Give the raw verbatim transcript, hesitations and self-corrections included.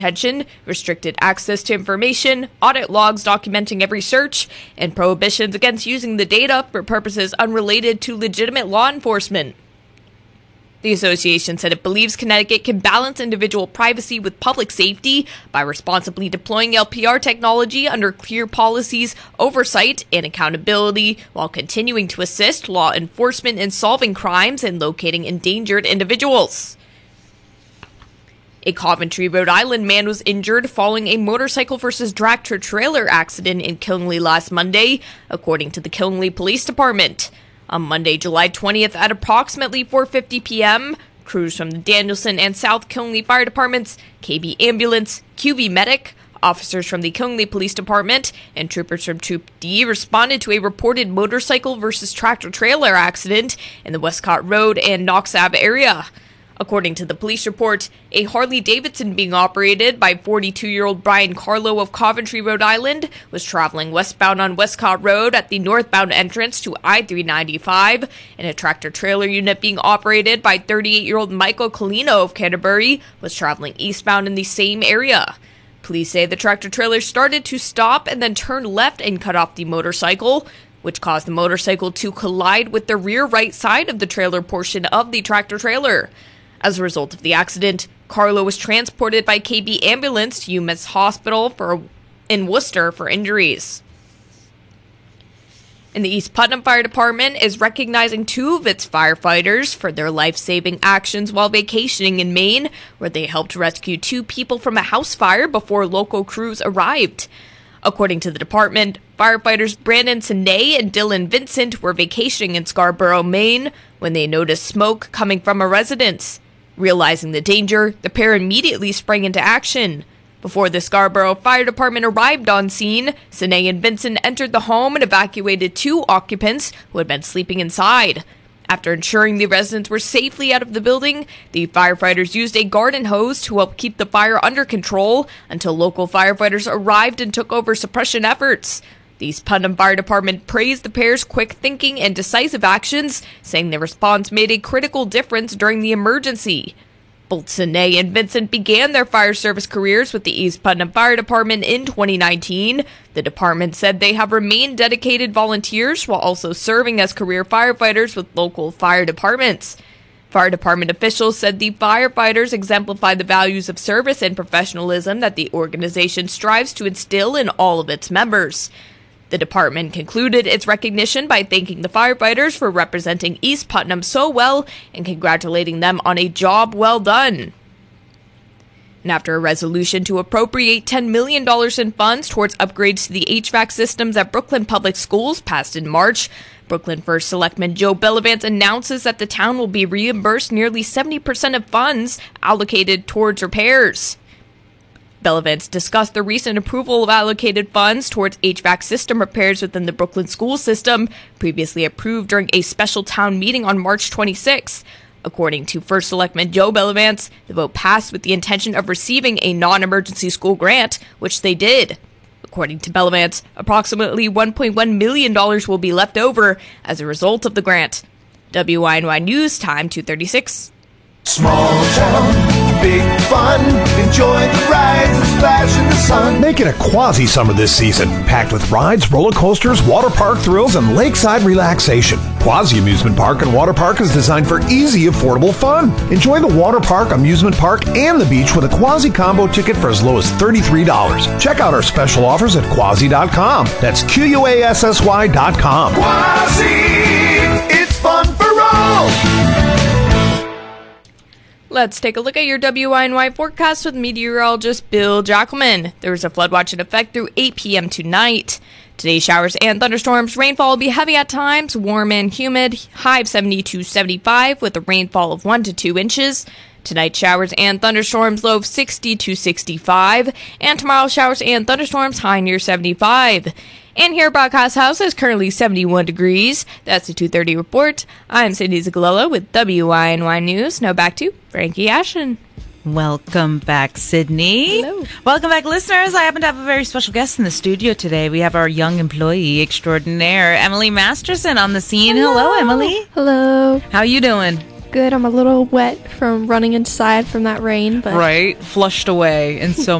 Detention, restricted access to information, audit logs documenting every search, and prohibitions against using the data for purposes unrelated to legitimate law enforcement. The association said it believes Connecticut can balance individual privacy with public safety by responsibly deploying L P R technology under clear policies, oversight, and accountability, while continuing to assist law enforcement in solving crimes and locating endangered individuals. A Coventry, Rhode Island man was injured following a motorcycle versus tractor-trailer accident in Killingly last Monday, according to the Killingly Police Department. On Monday, July twentieth at approximately four fifty p.m., crews from the Danielson and South Killingly Fire Departments, K B Ambulance, Q V Medic, officers from the Killingly Police Department, and troopers from Troop D responded to a reported motorcycle versus tractor-trailer accident in the Westcott Road and Knox Ave area. According to the police report, a Harley-Davidson being operated by forty-two-year-old Brian Carlo of Coventry, Rhode Island, was traveling westbound on Westcott Road at the northbound entrance to I three ninety-five, and a tractor-trailer unit being operated by thirty-eight-year-old Michael Colino of Canterbury was traveling eastbound in the same area. Police say the tractor-trailer started to stop and then turned left and cut off the motorcycle, which caused the motorcycle to collide with the rear right side of the trailer portion of the tractor-trailer. As a result of the accident, Carlo was transported by K B Ambulance to U M S Hospital for, in Worcester for injuries. And the East Putnam Fire Department is recognizing two of its firefighters for their life-saving actions while vacationing in Maine, where they helped rescue two people from a house fire before local crews arrived. According to the department, firefighters Brandon Sinay and Dylan Vincent were vacationing in Scarborough, Maine, when they noticed smoke coming from a residence. Realizing the danger, the pair immediately sprang into action. Before the Scarborough Fire Department arrived on scene, Sinay and Vincent entered the home and evacuated two occupants who had been sleeping inside. After ensuring the residents were safely out of the building, the firefighters used a garden hose to help keep the fire under control until local firefighters arrived and took over suppression efforts. The East Putnam Fire Department praised the pair's quick thinking and decisive actions, saying their response made a critical difference during the emergency. Both Sinay and Vincent began their fire service careers with the East Putnam Fire Department in twenty nineteen. The department said they have remained dedicated volunteers while also serving as career firefighters with local fire departments. Fire department officials said the firefighters exemplify the values of service and professionalism that the organization strives to instill in all of its members. The department concluded its recognition by thanking the firefighters for representing East Putnam so well and congratulating them on a job well done. And after a resolution to appropriate ten million dollars in funds towards upgrades to the H V A C systems at Brooklyn Public Schools passed in March, Brooklyn First Selectman Joe Bellavance announces that the town will be reimbursed nearly seventy percent of funds allocated towards repairs. Bellavance discussed the recent approval of allocated funds towards H V A C system repairs within the Brooklyn school system, previously approved during a special town meeting on March twenty-sixth. According to First Selectman Joe Bellavance, the vote passed with the intention of receiving a non-emergency school grant, which they did. According to Bellavance, approximately one point one million dollars will be left over as a result of the grant. W I N Y News, time two thirty-six. Small town, big fun, enjoy the rides and splash in the sun. Make it a quasi-summer this season, packed with rides, roller coasters, water park thrills, and lakeside relaxation. Quasi Amusement Park and Water Park is designed for easy, affordable fun. Enjoy the water park, amusement park, and the beach with a Quasi combo ticket for as low as thirty-three dollars. Check out our special offers at quasi dot com. That's Q U A S S Y dot com. Quasi, it's fun for all. Let's take a look at your W I N Y forecast with meteorologist Bill Jackelman. There is a flood watch in effect through eight p.m. tonight. Today's showers and thunderstorms. Rainfall will be heavy at times, warm and humid, high of seventy to seventy-five with a rainfall of one to two inches. Tonight, showers and thunderstorms, low of sixty to sixty-five. And tomorrow, showers and thunderstorms, high near seventy-five. And here at Broadcast House is currently seventy-one degrees. That's the two thirty report. I'm Cindy Zagalello with W I N Y News. Now back to Frankie Ashton. Welcome back, Sydney. Hello. Welcome back, listeners. I happen to have a very special guest in the studio today. We have our young employee extraordinaire, Emily Masterson, on the scene. Hello, Hello Emily. Hello. How you doing? good. I'm a little wet from running inside from that rain, but Right? Flushed away in so